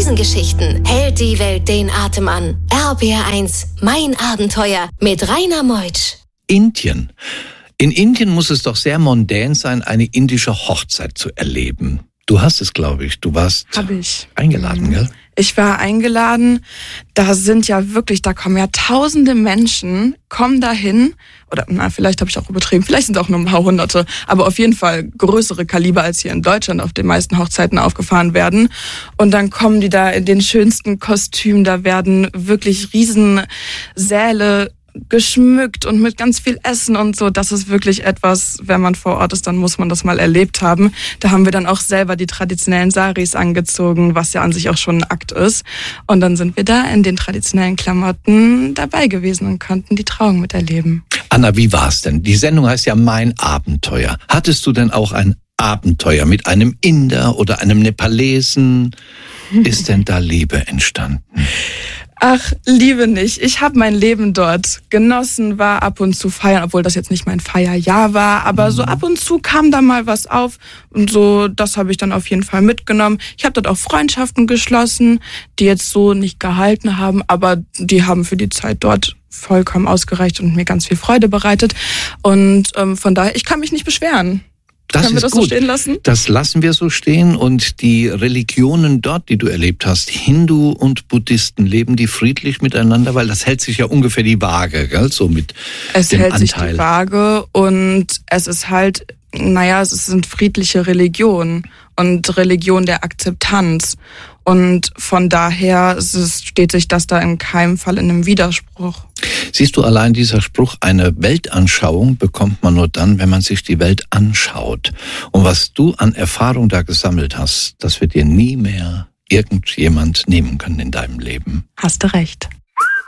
Krisengeschichten hält die Welt den Atem an. RBR1, mein Abenteuer mit Rainer Meutsch. Indien. In Indien muss es doch sehr mondän sein, eine indische Hochzeit zu erleben. Du hast es, glaube ich. Du warst eingeladen, gell? Ich war eingeladen. Da kommen ja tausende Menschen, kommen dahin. Oder vielleicht habe ich auch übertrieben. Vielleicht sind es auch nur ein paar Hunderte. Aber auf jeden Fall größere Kaliber als hier in Deutschland auf den meisten Hochzeiten aufgefahren werden. Und dann kommen die da in den schönsten Kostümen. Da werden wirklich Riesensäle geschmückt und mit ganz viel Essen und so. Das ist wirklich etwas, wenn man vor Ort ist, dann muss man das mal erlebt haben. Da haben wir dann auch selber die traditionellen Saris angezogen, was ja an sich auch schon ein Akt ist. Und dann sind wir da in den traditionellen Klamotten dabei gewesen und konnten die Trauung miterleben. Anna, wie war's denn? Die Sendung heißt ja Mein Abenteuer. Hattest du denn auch ein Abenteuer mit einem Inder oder einem Nepalesen? Ist denn da Liebe entstanden? Ach, Liebe nicht. Ich habe mein Leben dort genossen, war ab und zu feiern, obwohl das jetzt nicht mein Feierjahr war, aber so ab und zu kam da mal was auf und so, das habe ich dann auf jeden Fall mitgenommen. Ich habe dort auch Freundschaften geschlossen, die jetzt so nicht gehalten haben, aber die haben für die Zeit dort vollkommen ausgereicht und mir ganz viel Freude bereitet und von daher, ich kann mich nicht beschweren. Können wir das so stehen lassen? Das lassen wir so stehen. Und die Religionen dort, die du erlebt hast, Hindu und Buddhisten, leben die friedlich miteinander? Weil das hält sich ja ungefähr die Waage, gell? So mit es dem hält Anteil. Sich die Waage und es ist halt, es sind friedliche Religionen und Religion der Akzeptanz. Und von daher steht sich das da in keinem Fall in einem Widerspruch. Siehst du, allein dieser Spruch, eine Weltanschauung bekommt man nur dann, wenn man sich die Welt anschaut. Und was du an Erfahrung da gesammelt hast, das wird dir nie mehr irgendjemand nehmen können in deinem Leben. Hast du recht.